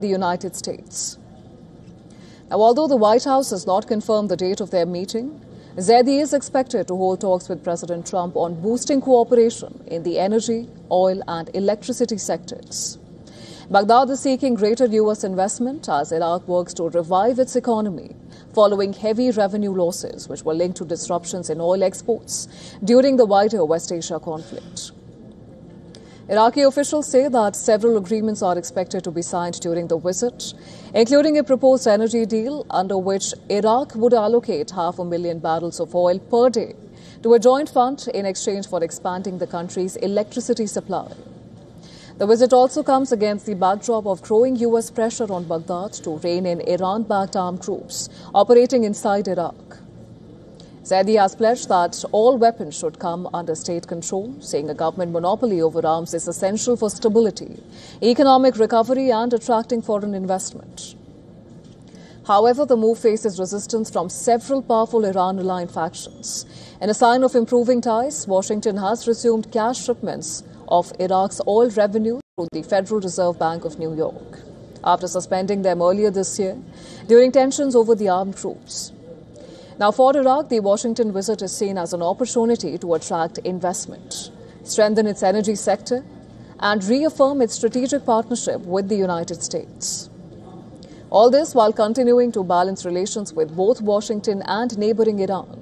the United States. Now, although the White House has not confirmed the date of their meeting, Zaidi is expected to hold talks with President Trump on boosting cooperation in the energy, oil and electricity sectors. Baghdad is seeking greater U.S. investment as Iraq works to revive its economy following heavy revenue losses which were linked to disruptions in oil exports during the wider West Asia conflict. Iraqi officials say that several agreements are expected to be signed during the visit, including a proposed energy deal under which Iraq would allocate 500,000 barrels of oil per day to a joint fund in exchange for expanding the country's electricity supply. The visit also comes against the backdrop of growing U.S. pressure on Baghdad to rein in Iran-backed armed troops operating inside Iraq. Zaidi has pledged that all weapons should come under state control, saying a government monopoly over arms is essential for stability, economic recovery and attracting foreign investment. However, the move faces resistance from several powerful Iran-aligned factions. In a sign of improving ties, Washington has resumed cash shipments of Iraq's oil revenue through the Federal Reserve Bank of New York, after suspending them earlier this year during tensions over the armed troops. Now, for Iraq, the Washington visit is seen as an opportunity to attract investment, strengthen its energy sector, and reaffirm its strategic partnership with the United States. All this while continuing to balance relations with both Washington and neighboring Iran.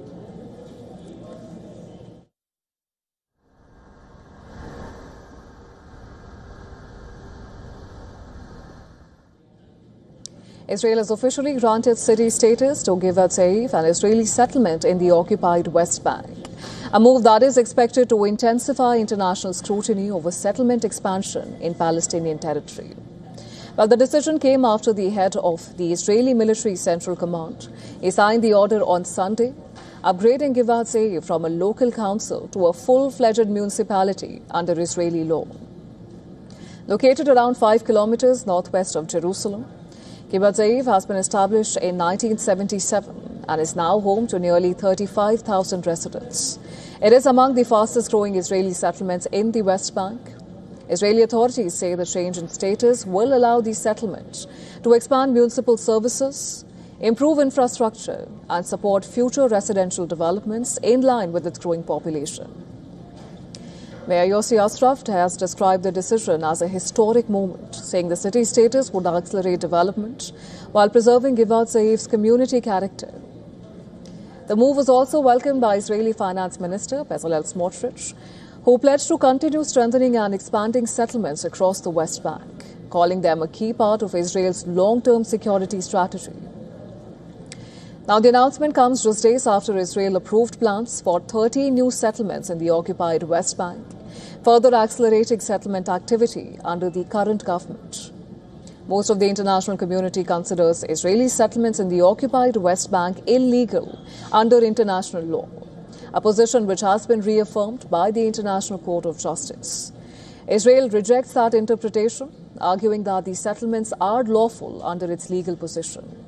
Israel has officially granted city status to Givat Ze'ev, an Israeli settlement in the occupied West Bank, a move that is expected to intensify international scrutiny over settlement expansion in Palestinian territory. But the decision came after the head of the Israeli Military Central Command signed the order on Sunday, upgrading Givat Ze'ev from a local council to a full-fledged municipality under Israeli law. Located around 5 kilometers northwest of Jerusalem, Givat Ze'ev has been established in 1977 and is now home to nearly 35,000 residents. It is among the fastest-growing Israeli settlements in the West Bank. Israeli authorities say the change in status will allow the settlement to expand municipal services, improve infrastructure, and support future residential developments in line with its growing population. Mayor Yossi Ashraf has described the decision as a historic moment, saying the city status would accelerate development while preserving Givat Ze'ev's community character. The move was also welcomed by Israeli Finance Minister Bezalel Smotrich, who pledged to continue strengthening and expanding settlements across the West Bank, calling them a key part of Israel's long-term security strategy. Now, the announcement comes just days after Israel approved plans for 30 new settlements in the occupied West Bank, further accelerating settlement activity under the current government. Most of the international community considers Israeli settlements in the occupied West Bank illegal under international law, a position which has been reaffirmed by the International Court of Justice. Israel rejects that interpretation, arguing that the settlements are lawful under its legal position.